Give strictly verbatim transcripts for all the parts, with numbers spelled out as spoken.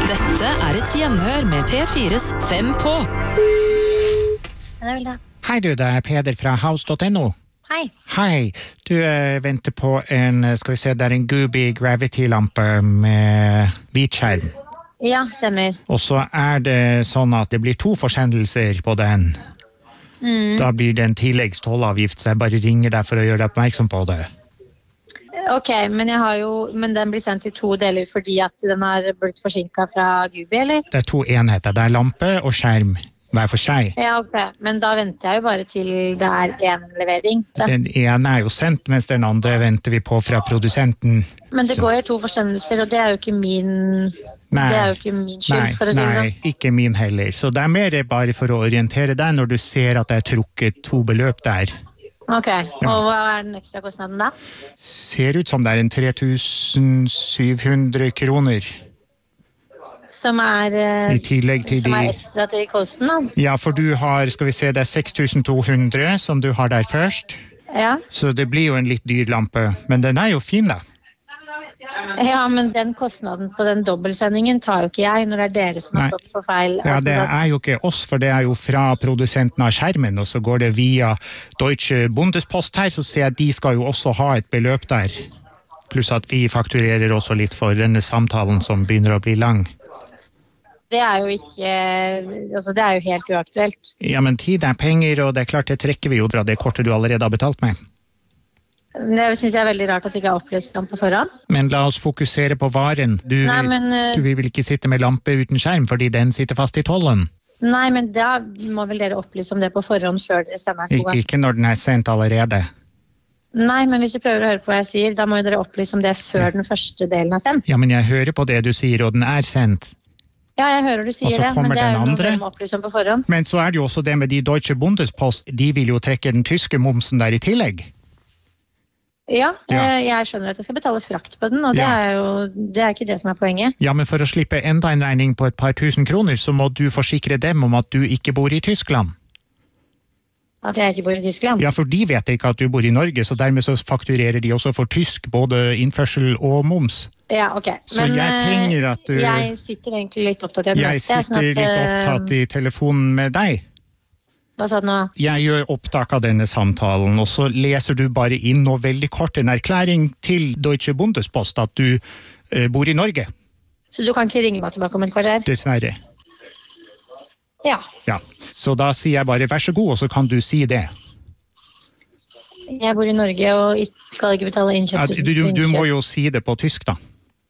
Dette er et gjenhør med P fires Fem på. Det er vel det. Hei du, det er Peder fra house dot no. Hei. Hei, du uh, venter på en, skal vi se, det er en Gooby Gravity-lampe med hvit skjerm. Ja, stemmer. Og så er det sånn at det blir to forsendelser på den. Mm. Da blir det en tilleggstollavgift, så jeg bare ringer deg for å gjøre deg oppmerksom på det. Ok, men, jeg har jo, men den blir sendt i to deler fordi at den har blitt forsinket fra Gooby, eller? Det er to enheter, det er lampe og skjerm, hver for seg. Ja, ok, men da venter jeg jo bare til det er en levering. Så. Den ene er jo sendt, mens den andre venter vi på fra produsenten. Men det Så. går jo to forsendelser, og det er jo ikke min, Nei. det er jo ikke min skyld, Nei, for å si det sånn. Nei, ikke min heller. Så det er mer bare for å orientere deg når du ser at det er trukket to beløp der. Ok, og hva er den ekstra kostnaden da? Ser ut som det er en tre tusen syv hundre kroner. Som er, eh, I tillegg til som er de... ekstra til kosten da? Ja, for du har, skal vi se, det er seks tusen to hundre som du har der først. Ja. Så det blir jo en litt dyr lampe, men den er jo fin da. Ja, men den kostnaden på den dobbeltsendingen tar jo ikke jeg når det er dere som har Nei. stått for feil. Ja, Altså, det da- er jo ikke oss, for det er jo fra produsenten av skjermen, og så går det via Deutsche Bundespost her, så ser jeg at de skal jo også ha et beløp der. Pluss at vi fakturerer også litt for denne samtalen som begynner å bli lang. Det er jo ikke, altså det er jo helt uaktuelt. Ja, men tid er penger, og det er klart det trekker vi jo fra det kortet du allerede har betalt med. Det synes jeg er veldig rart at det ikke er opplyst om på forhånd. Men la oss fokusere på varen. Du, Nei, men, uh, du vil vel ikke sitte med lampe uten skjerm, fordi den sitter fast i tollen? Nei, men da må vel dere opplyse om det på forhånd før dere sender Ik to. ikke når den er sendt allerede. Nei, men hvis du prøver å høre på hva jeg sier, da må jo dere opplyse om det før den første delen er sendt. Ja, men jeg hører på det du sier, og den er sendt. Ja, jeg hører du sier Og så det, men kommer det er den jo noe andre. dere må opplyse om på forhånd. Men så er det jo også det med de Deutsche Bundespost, de vil jo trekke den tyske momsen der i tillegg. Ja, Ja. eh, jeg skjønner at jeg skal betale frakt på den, og det Ja. er jo det er ikke det som er poenget. Ja, men for å slippe enda en regning på et par tusen kroner, så må du forsikre dem om at du ikke bor i Tyskland. At jeg ikke bor i Tyskland. Ja, for de vet ikke at du bor i Norge, så dermed så fakturerer de også for tysk, både innførsel og moms. Ja, ok. Så jeg eh, trenger at du... Jeg sitter egentlig litt opptatt i et Jeg møte, sånn sitter at, litt eh, opptatt i telefonen med deg. Hva sa du nå? Jeg gjør opptak av denne samtalen, og så leser du bare inn noe veldig kort, en erklæring til Deutsche Bundespost at du eh, bor i Norge, Så du kan ikke ringe meg tilbake om et kvarter? dessverre. Ja. Ja, så da sier jeg bare vær så god, og så kan du si det. Jeg bor i Norge og ikke- skal ikke betale Ja, innkjøp. du, du, du må jo si det på tysk da.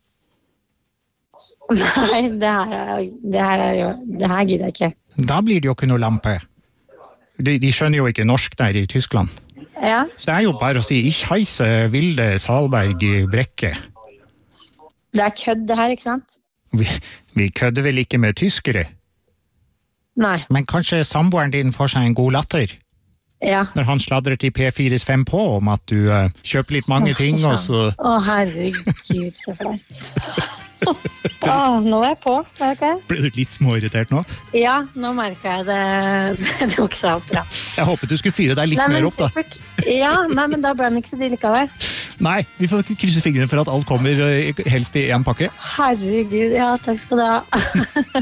Nei, det her, er, det, her er jo, det her gidder jeg ikke. Da blir det jo ikke noe lampe. De, de skjønner jo ikke norsk der i Tyskland. Ja, Så det er jo bare å si Ich heiße Vilde Salberg Brekke. det er kødd det her, ikke sant? Vi, vi kødder vel ikke med tyskere, Nei, men kanskje samboeren din får seg en god latter ja. når han sladrer til P fires Fem på om at du uh, kjøper litt mange ting, og så... Å, herregud, se for deg. Åh, nå er jeg på, merker jeg. Ble du litt småirritert nå? Ja, nå merker jeg det. Det tok seg opp bra. Jeg håpet du skulle fyre deg litt Nei, men mer opp da. sikkert. Ja, nei, men da ble den ikke så dyr likevel. Nei, vi får krysse fingrene for at alt kommer uh, helst i en pakke. Herregud, ja, takk skal du ha.